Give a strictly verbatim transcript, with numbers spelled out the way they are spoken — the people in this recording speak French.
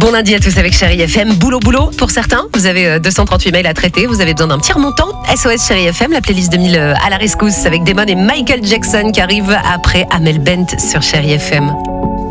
Bon lundi à tous avec Chérie F M. Boulot, boulot pour certains. Vous avez deux cent trente-huit mails à traiter. Vous avez besoin d'un petit remontant. S O S Chérie F M, la playlist deux mille à la rescousse avec Damon et Michael Jackson qui arrive après Amel Bent sur Chérie F M.